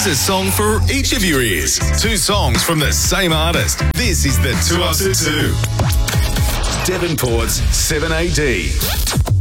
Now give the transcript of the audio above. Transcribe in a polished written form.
Here's a song for each of your ears. 2 songs from the same artist. This is the 2 After 2. Devonport's 7AD.